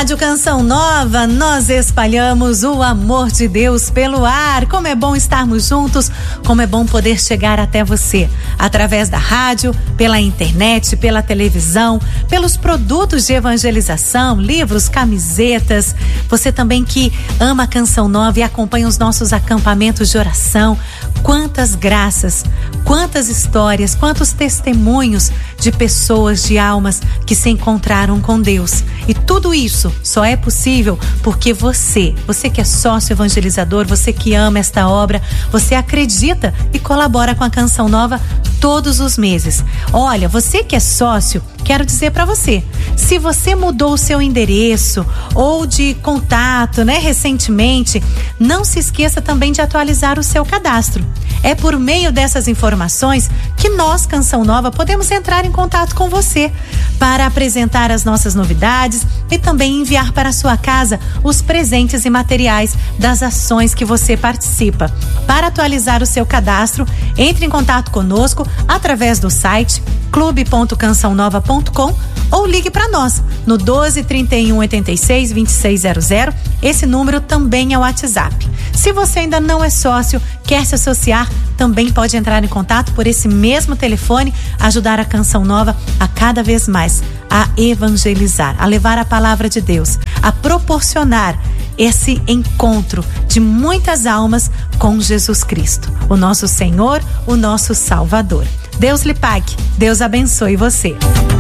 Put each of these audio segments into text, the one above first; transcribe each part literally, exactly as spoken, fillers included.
Rádio Canção Nova, nós espalhamos o amor de Deus pelo ar. Como é bom estarmos juntos, como é bom poder chegar até você, através da rádio, pela internet, pela televisão, pelos produtos de evangelização, livros, camisetas. Você também que ama a Canção Nova e acompanha os nossos acampamentos de oração. Quantas graças, quantas histórias, quantos testemunhos de pessoas, de almas que se encontraram com Deus. E tudo isso só é possível porque você, você que é sócio evangelizador, você que ama esta obra, você acredita e colabora com a Canção Nova todos os meses. Olha, você que é sócio, quero dizer para você, se você mudou o seu endereço ou de contato, né, recentemente, não se esqueça também de atualizar o seu cadastro. É por meio dessas informações que nós, Canção Nova, podemos entrar em contato com você para apresentar as nossas novidades e também enviar para a sua casa os presentes e materiais das ações que você participa. Para atualizar o seu cadastro, entre em contato conosco através do site clube ponto canção nova ponto com ou ligue para nós no doze, trinta e um, oitenta e seis, vinte e seis zero zero. Esse número também é o WhatsApp. Se você ainda não é sócio, quer se associar, também pode entrar em contato por esse mesmo telefone, ajudar a Canção Nova a cada vez mais a evangelizar, a levar a palavra de Deus, a proporcionar esse encontro de muitas almas com Jesus Cristo, o nosso Senhor, o nosso Salvador. Deus lhe pague, Deus abençoe você.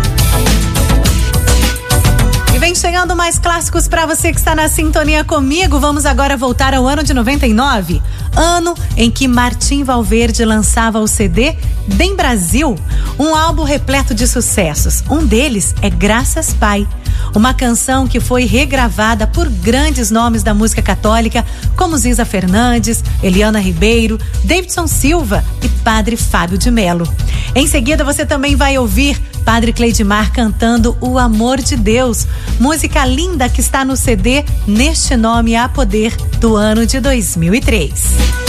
E vem chegando mais clássicos para você que está na sintonia comigo. Vamos agora voltar ao ano de noventa e nove, ano em que Martim Valverde lançava o C D Bem Brasil, um álbum repleto de sucessos. Um deles é Graças Pai, uma canção que foi regravada por grandes nomes da música católica, como Ziza Fernandes, Eliana Ribeiro, Davidson Silva e Padre Fábio de Melo. Em seguida, você também vai ouvir Padre Cleidimar cantando O Amor de Deus, música linda que está no C D Neste Nome Há Poder, do ano de dois mil e três.